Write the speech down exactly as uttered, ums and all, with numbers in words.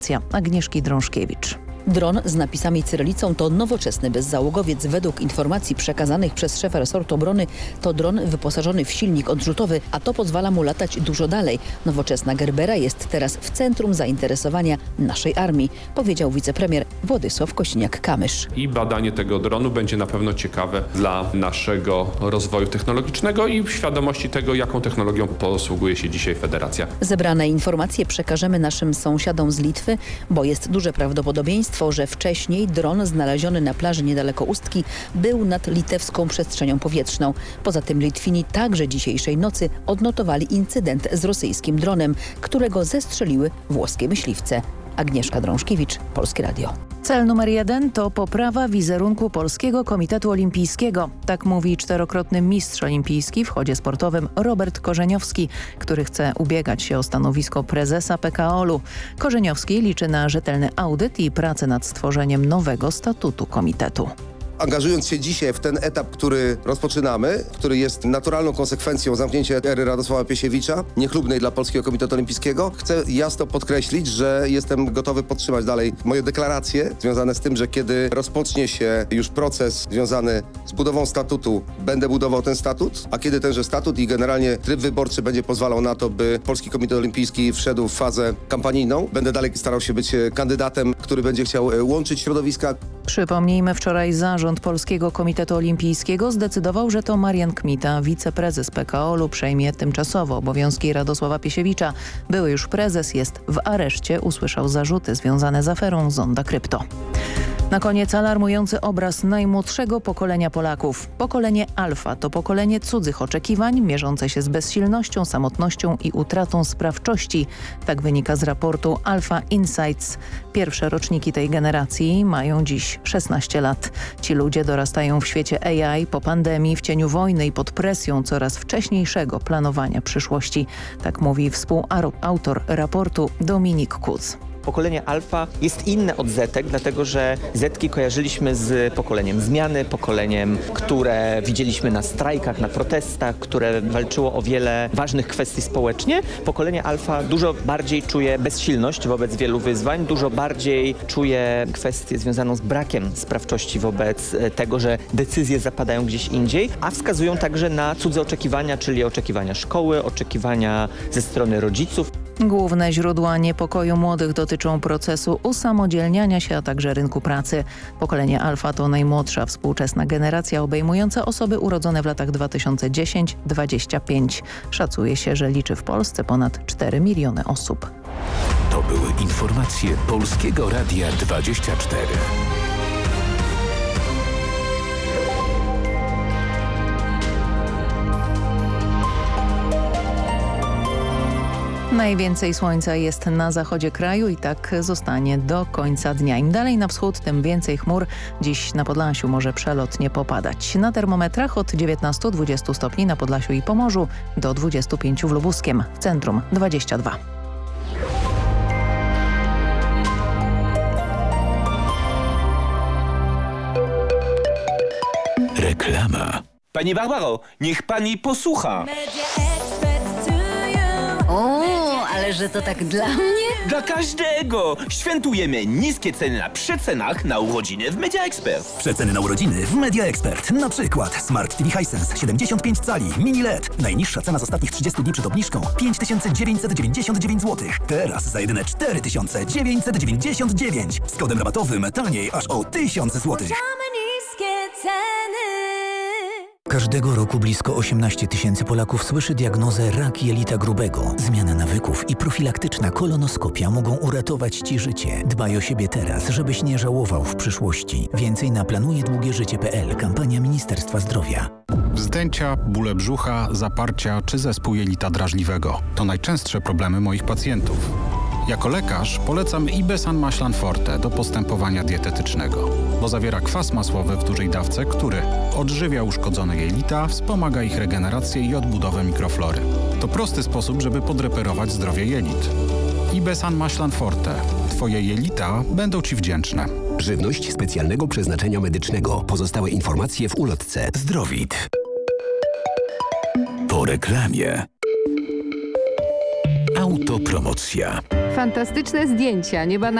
Agnieszki Drążkiewicz. Dron z napisami cyrylicą to nowoczesny bezzałogowiec. Według informacji przekazanych przez szefa resortu obrony to dron wyposażony w silnik odrzutowy, a to pozwala mu latać dużo dalej. Nowoczesna Gerbera jest teraz w centrum zainteresowania naszej armii, powiedział wicepremier Władysław Kośniak-Kamysz. I badanie tego dronu będzie na pewno ciekawe dla naszego rozwoju technologicznego i świadomości tego, jaką technologią posługuje się dzisiaj Federacja. Zebrane informacje przekażemy naszym sąsiadom z Litwy, bo jest duże prawdopodobieństwo, że wcześniej dron znaleziony na plaży niedaleko Ustki był nad litewską przestrzenią powietrzną. Poza tym Litwini także dzisiejszej nocy odnotowali incydent z rosyjskim dronem, którego zestrzeliły włoskie myśliwce. Agnieszka Drążkiewicz, Polskie Radio. Cel numer jeden to poprawa wizerunku Polskiego Komitetu Olimpijskiego. Tak mówi czterokrotny mistrz olimpijski w chodzie sportowym Robert Korzeniowski, który chce ubiegać się o stanowisko prezesa P K O L-u. Korzeniowski liczy na rzetelny audyt i pracę nad stworzeniem nowego statutu komitetu. Angażując się dzisiaj w ten etap, który rozpoczynamy, który jest naturalną konsekwencją zamknięcia ery Radosława Piesiewicza, niechlubnej dla Polskiego Komitetu Olimpijskiego, chcę jasno podkreślić, że jestem gotowy podtrzymać dalej moje deklaracje związane z tym, że kiedy rozpocznie się już proces związany z budową statutu, będę budował ten statut, a kiedy tenże statut i generalnie tryb wyborczy będzie pozwalał na to, by Polski Komitet Olimpijski wszedł w fazę kampanijną, będę dalej starał się być kandydatem, który będzie chciał łączyć środowiska. Przypomnijmy, wczoraj zarząd Polskiego Komitetu Olimpijskiego zdecydował, że to Marian Kmita, wiceprezes P K O L-u, przejmie tymczasowo obowiązki Radosława Piesiewicza. Były już prezes jest w areszcie, usłyszał zarzuty związane z aferą Zonda Krypto. Na koniec alarmujący obraz najmłodszego pokolenia Polaków. Pokolenie Alfa to pokolenie cudzych oczekiwań, mierzące się z bezsilnością, samotnością i utratą sprawczości. Tak wynika z raportu Alpha Insights. Pierwsze roczniki tej generacji mają dziś szesnaście lat. Ci ludzie dorastają w świecie A I, po pandemii, w cieniu wojny i pod presją coraz wcześniejszego planowania przyszłości. Tak mówi współautor raportu Dominik Kuc. Pokolenie Alfa jest inne od Zetek, dlatego że Zetki kojarzyliśmy z pokoleniem zmiany, pokoleniem, które widzieliśmy na strajkach, na protestach, które walczyło o wiele ważnych kwestii społecznie. Pokolenie Alfa dużo bardziej czuje bezsilność wobec wielu wyzwań, dużo bardziej czuje kwestię związaną z brakiem sprawczości wobec tego, że decyzje zapadają gdzieś indziej, a wskazują także na cudze oczekiwania, czyli oczekiwania szkoły, oczekiwania ze strony rodziców. Główne źródła niepokoju młodych dotyczą procesu usamodzielniania się, a także rynku pracy. Pokolenie Alfa to najmłodsza współczesna generacja obejmująca osoby urodzone w latach dwa tysiące dziesiąty do dwudziestego piątego. Szacuje się, że liczy w Polsce ponad cztery miliony osób. To były informacje Polskiego Radia dwadzieścia cztery. Najwięcej słońca jest na zachodzie kraju i tak zostanie do końca dnia. Im dalej na wschód, tym więcej chmur. Dziś na Podlasiu może przelotnie popadać. Na termometrach od dziewiętnastu do dwudziestu stopni na Podlasiu i Pomorzu, do dwudziestu pięciu w Lubuskiem, w centrum dwadzieścia dwa. Reklama. Pani Barbaro, niech pani posłucha. O, ale że to tak dla mnie? Dla każdego! Świętujemy niskie ceny na przecenach na urodziny w Media Expert. Przeceny na urodziny w Media Expert. Na przykład Smart T V Hisense siedemdziesiąt pięć cali, mini L E D. Najniższa cena z ostatnich trzydziestu dni przed obniżką pięć tysięcy dziewięćset dziewięćdziesiąt dziewięć złotych. Teraz za jedyne cztery tysiące dziewięćset dziewięćdziesiąt dziewięć. Z kodem rabatowym taniej aż o tysiąc złotych. Każdego roku blisko osiemnaście tysięcy Polaków słyszy diagnozę rak jelita grubego. Zmiana nawyków i profilaktyczna kolonoskopia mogą uratować Ci życie. Dbaj o siebie teraz, żebyś nie żałował w przyszłości. Więcej na planuje długie życie kropka p l. Kampania Ministerstwa Zdrowia. Wzdęcia, bóle brzucha, zaparcia czy zespół jelita drażliwego. To najczęstsze problemy moich pacjentów. Jako lekarz polecam Ibesan Maślan Forte do postępowania dietetycznego, bo zawiera kwas masłowy w dużej dawce, który odżywia uszkodzone jelita, wspomaga ich regenerację i odbudowę mikroflory. To prosty sposób, żeby podreperować zdrowie jelit. Ibesan Maślan Forte. Twoje jelita będą Ci wdzięczne. Żywność specjalnego przeznaczenia medycznego. Pozostałe informacje w ulotce. Zdrowit. Po reklamie. Autopromocja. Fantastyczne zdjęcia nieba na